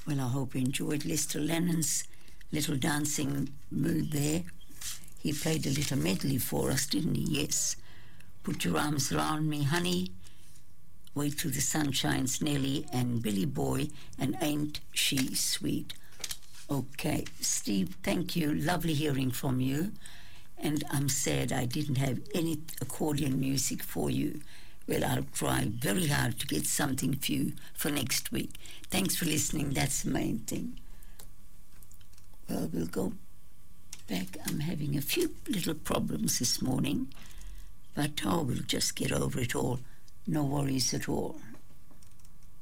Well, I hope you enjoyed Lester Lennon's little dancing mood there. He played a little medley for us, didn't he? Yes. Put Your Arms Around Me, Honey, Wait Till the Sun Shines, Nelly, and Billy Boy, and Ain't She Sweet. Okay, Steve, thank you. Lovely hearing from you. And I'm sad I didn't have any accordion music for you. Well, I'll try very hard to get something for you for next week. Thanks for listening. That's the main thing. Well, we'll go back. I'm having a few little problems this morning, but we'll just get over it all. No worries at all.